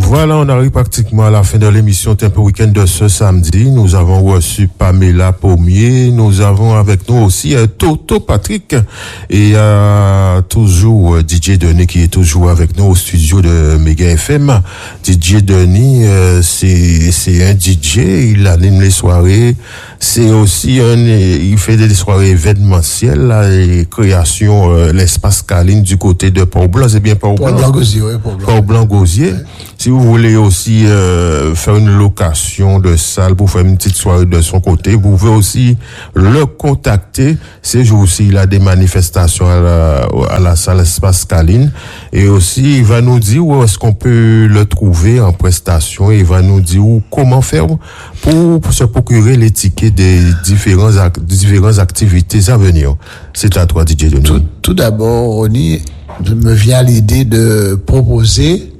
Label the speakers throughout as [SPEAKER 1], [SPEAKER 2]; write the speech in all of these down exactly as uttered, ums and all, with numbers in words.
[SPEAKER 1] Voilà, on arrive pratiquement à la fin de l'émission Tempo Week-end de ce samedi. Nous avons reçu Pamela Pommier. Nous avons avec nous aussi euh, Toto Patrick et euh, toujours euh, D J Denis qui est toujours avec nous au studio de Mega F M. D J Denis, euh, c'est c'est un D J. Il anime les soirées. C'est aussi un, il fait des soirées événementielles là, et création euh, l'espace Caline du côté de Port-Blanc. C'est bien Port-Blanc.
[SPEAKER 2] Port-Blanc-Gosier, oui, Port-Blanc.
[SPEAKER 1] Port-Blanc-Gosier. Ouais. Si vous voulez aussi euh, faire une location de salle pour faire une petite soirée de son côté, vous pouvez aussi le contacter. Ces jours-ci, il a des manifestations à la, à la salle Espace Caline. Et aussi, il va nous dire où est-ce qu'on peut le trouver en prestation. Et il va nous dire où, comment faire pour, pour se procurer les tickets des différents, des différentes activités à venir. C'est à toi, D J Denis.
[SPEAKER 2] Tout, tout d'abord, Ronnie, me vient l'idée de proposer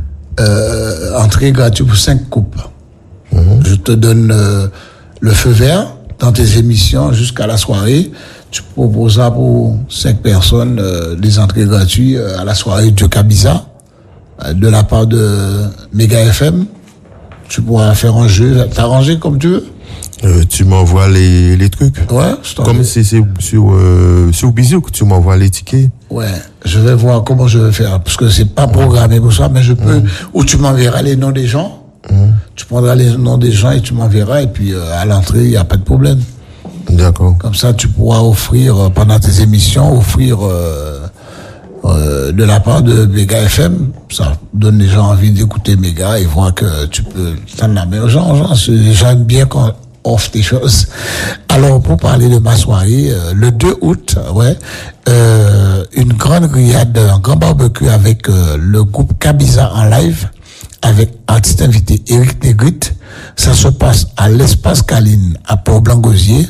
[SPEAKER 2] Euh, entrée gratuite pour cinq coupes. Mmh. Je te donne euh, le feu vert dans tes émissions jusqu'à la soirée. Tu proposeras pour cinq personnes euh, des entrées gratuites euh, à la soirée de Kabiza euh, de la part de Mega F M. Tu pourras faire un jeu, t'arranger comme tu veux.
[SPEAKER 1] Euh, tu m'envoies les, les trucs.
[SPEAKER 2] Ouais, je t'en
[SPEAKER 1] Comme c'est, c'est sur, euh, sur Bisou que tu m'envoies les tickets.
[SPEAKER 2] Ouais, je vais voir comment je vais faire, parce que c'est pas programmé pour ça, mais je peux, mmh. ou tu m'enverras les noms des gens, mmh. tu prendras les noms des gens et tu m'enverras, et puis euh, à l'entrée, il n'y a pas de problème.
[SPEAKER 1] D'accord.
[SPEAKER 2] Comme ça, tu pourras offrir, euh, pendant tes émissions, offrir euh, euh, de la part de Mega F M, ça donne les gens envie d'écouter Mega et voir que tu peux tendre la main aux gens. gens les gens aiment bien quand offre des choses. Alors, pour parler de ma soirée, euh, le deux août, ouais, euh, une grande grillade, un grand barbecue avec euh, le groupe Kabiza en live, avec artiste invité Eric Negrit. Ça se passe à l'espace Caline, à Port-Blanc-Gosier.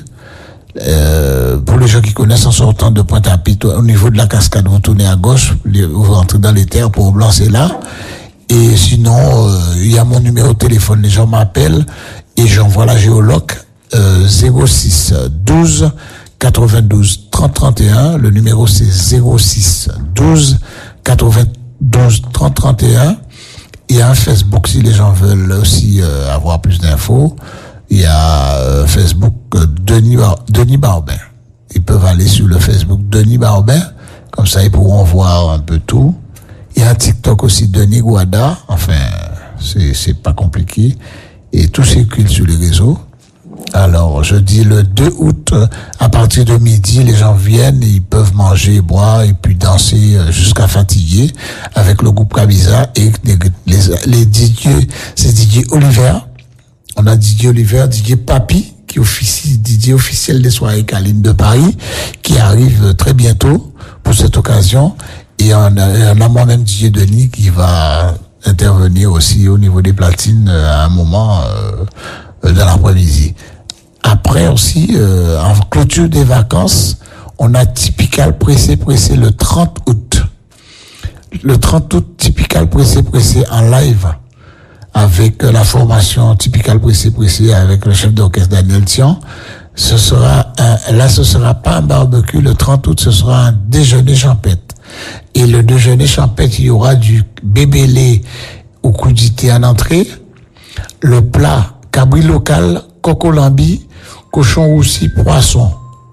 [SPEAKER 2] Euh, pour les gens qui connaissent, en sortant de Pointe-à-Pitre, au niveau de la cascade, vous tournez à gauche, vous rentrez dans les terres, Port-Blanc, c'est là. Et sinon, il euh, y a mon numéro de téléphone, les gens m'appellent et j'envoie la géologue euh, zéro six douze quatre-vingt-douze trente trente et un. Le numéro c'est zéro six douze quatre-vingt-douze trente trente et un. Il y a un Facebook si les gens veulent aussi euh, avoir plus d'infos. Il y a euh, Facebook euh, Denis, Bar- Denis Barbin. Ils peuvent aller sur le Facebook Denis Barbin, comme ça ils pourront voir un peu tout. Il y a un TikTok aussi, Denis Guada. Enfin, c'est, c'est pas compliqué. Et tout circule sur les réseaux. Alors, je dis le deux août, à partir de midi, les gens viennent, ils peuvent manger, boire et puis danser jusqu'à fatiguer avec le groupe Kabiza et les, les, les D J, c'est Didier Oliver. On a Didier Oliver, Didier Papi, qui officie, D J officiel des soirées Caline de Paris, qui arrive très bientôt pour cette occasion. Et on a, on a moi-même D J Denis qui va intervenir aussi au niveau des platines à un moment euh, de l'après-midi. Après aussi, euh, en clôture des vacances, on a Typical Pressé Pressé le trente août. Le trente août, Typical Pressé Pressé en live avec la formation Typical Pressé Pressé avec le chef d'orchestre Daniel Thian. Ce sera un, là, ce sera pas un barbecue. Le trente août, ce sera un déjeuner champêtre. Et le déjeuner champêtre, il y aura du bébélé au crudité en entrée, le plat cabri local, coco lambi, cochon roussi, poisson.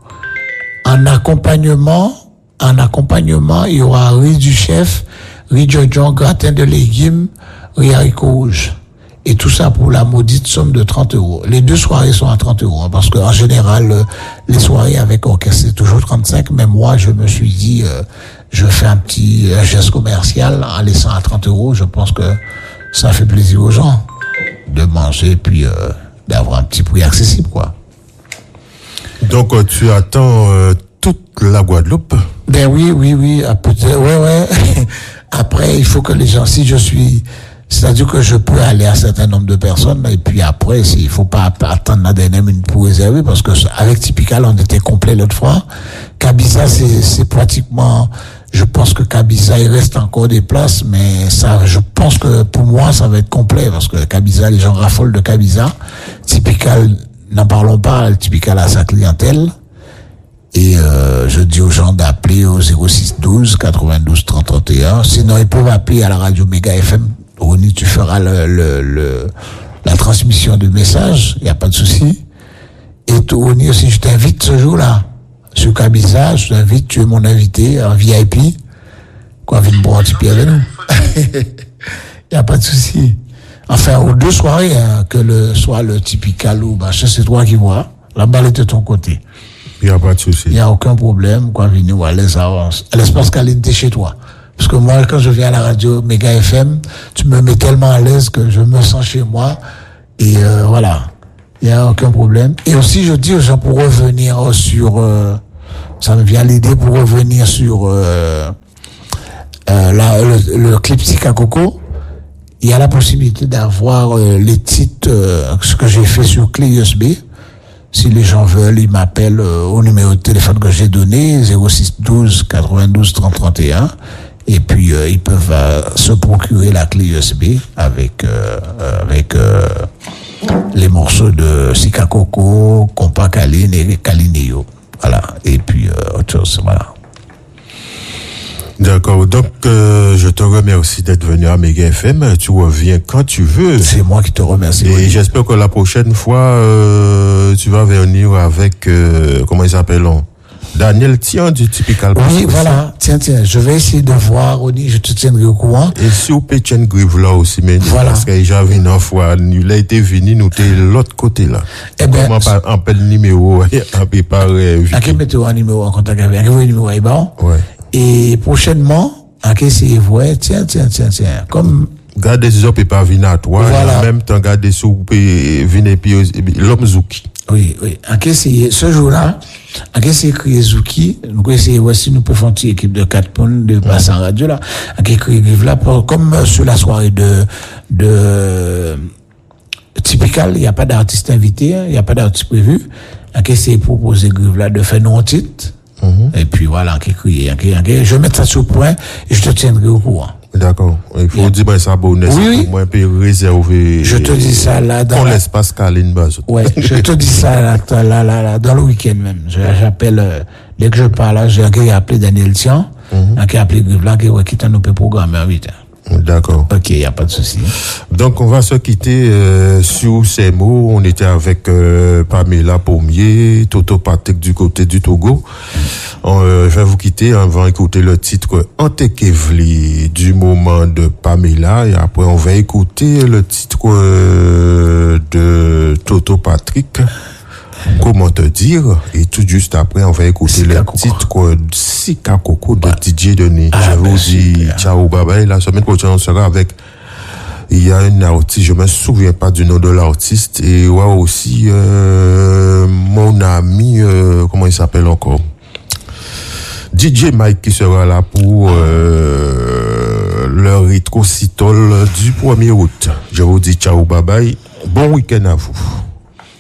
[SPEAKER 2] En accompagnement, en accompagnement, il y aura riz du chef, riz jojon, gratin de légumes, riz haricots rouges. Et tout ça pour la maudite somme de trente euros. Les deux soirées sont à trente euros, hein, parce que en général, les soirées avec orchestre, c'est toujours trente-cinq, mais moi, je me suis dit, euh, je fais un petit un geste commercial en laissant à trente euros. Je pense que ça fait plaisir aux gens de manger, puis euh, d'avoir un petit prix accessible, quoi.
[SPEAKER 1] Donc, euh, tu attends euh, toute la Guadeloupe?
[SPEAKER 2] Ben oui, oui, oui, peut-être, ouais, ouais. Après, il faut que les gens, si je suis... C'est-à-dire que je peux aller à un certain nombre de personnes, et puis après, il faut pas attendre la dernière minute pour réserver, parce que avec Typical, on était complet l'autre fois. Kabiza, c'est, c'est pratiquement, je pense que Kabiza, il reste encore des places, mais ça, je pense que pour moi, ça va être complet, parce que Kabiza, les gens raffolent de Kabiza. Typical, n'en parlons pas, Typical a sa clientèle. Et euh, je dis aux gens d'appeler au zéro six douze quatre-vingt-douze trente trente et un. Sinon, ils peuvent appeler à la radio Mega F M Oni, tu feras le, le, le la transmission de messages, il n'y a pas de souci. Et toi, Oni aussi, je t'invite ce jour-là. Sur Kabiza, je t'invite, tu es mon invité en V I P. Quoi, viens boire un petit peu avec nous. Il n'y a pas de souci. Enfin, aux deux soirées, hein, que le soit le typical ou machin, c'est toi qui vois. La balle est de ton côté.
[SPEAKER 1] Il n'y a pas de souci.
[SPEAKER 2] Il n'y a aucun problème, quoi, venir ou à l'aise avance. À l'espace qualité chez toi. Parce que moi, quand je viens à la radio Méga F M, tu me mets tellement à l'aise que je me sens chez moi. Et euh, voilà. Il n'y a aucun problème. Et aussi, je dis aux gens pour revenir sur... Euh, ça me vient l'idée pour revenir sur euh, euh, la, le, le clip Sika Coco. Il y a la possibilité d'avoir euh, les titres, euh, ce que j'ai fait sur clé U S B. Si les gens veulent, ils m'appellent euh, au numéro de téléphone que j'ai donné, zéro six douze quatre-vingt-douze trente trente et un. Et puis, euh, ils peuvent euh, se procurer la clé U S B avec... Euh, avec euh, les morceaux de Sika Coco, Compa Kaline et Kalineo. Voilà. Et puis, euh, autre chose, voilà.
[SPEAKER 1] D'accord. Donc, euh, je te remercie d'être venu à Méga F M. Tu reviens quand tu veux.
[SPEAKER 2] C'est moi qui te remercie.
[SPEAKER 1] Et
[SPEAKER 2] oui.
[SPEAKER 1] j'espère que la prochaine fois, euh, tu vas venir avec, euh, comment il s'appelle, on? Daniel Tian du Typical.
[SPEAKER 2] Oui, voilà. Tiens, tiens, je vais essayer de voir, Oni, je te tiendrai au courant.
[SPEAKER 1] Et si vous Pétienne Grive là aussi, mais
[SPEAKER 2] voilà.
[SPEAKER 1] Parce qu'il j'avais une fois, il a été venu, nous t'es l'autre côté là.
[SPEAKER 2] Eh ben,
[SPEAKER 1] comment pas, en le numéro, à préparer.
[SPEAKER 2] À quel mettez un numéro en contact avec, à quel numéro est bon?
[SPEAKER 1] Ouais.
[SPEAKER 2] Et prochainement, à quel c'est vrai, tiens, tiens, tiens, tiens, comme,
[SPEAKER 1] Gardez des autres et pas venir à toi.
[SPEAKER 2] Voilà.
[SPEAKER 1] Et en même temps, gardez sous, et venez puis, l'homme Zouki.
[SPEAKER 2] Oui, oui. En qu'est-ce ce jour-là, en qu'est-ce écrit Zouki, nous essayons voici nous pouvons faire une équipe de quatre points de passer en radio là, en qu'est écrit là pour, comme sur la soirée de de Typical, il n'y a pas d'artiste invité, il n'y a pas d'artiste prévu. En qu'est-ce proposer Grive là de faire non titre. Mm-hmm. Et puis voilà, en qu'écrit, je vais mettre ça sur le point et je te tiendrai au courant.
[SPEAKER 1] D'accord. Il faut yeah. dire, ben, ça, bon,
[SPEAKER 2] oui, oui.
[SPEAKER 1] moi, un peu réservé.
[SPEAKER 2] Je te dis ça, là, dans.
[SPEAKER 1] On laisse pas Scaline base.
[SPEAKER 2] Ouais, je te dis ça, là, là, là, là, dans le week-end même. Je, j'appelle, euh, dès que je parle, là, j'ai appelé Daniel Tian, mm-hmm. qui a appelé Grive là, qui t'a nous peut programmer en huit heures.
[SPEAKER 1] D'accord.
[SPEAKER 2] Ok, il n'y a pas de souci.
[SPEAKER 1] Donc, on va se quitter euh, sur ces mots. On était avec euh, Pamela Pommier, Toto Patek du côté du Togo. On, euh, je vais vous quitter avant d'écouter le titre Antekevli du moment de Pamela. Et après, on va écouter le titre euh, de Toto Patrick. Comment te dire? Et tout juste après, on va écouter Sika le Coco. titre Sika Coco de bah. D J Denis. Ah, je vous dis ciao, bye bye. La semaine prochaine, on sera avec, il y a une artiste, je me souviens pas du nom de l'artiste, et ouais, aussi, euh, mon ami, euh, comment il s'appelle encore? D J Mike qui sera là pour, euh, le rétro-citol du premier août. Je vous dis ciao, bye bye. Bon week-end à vous.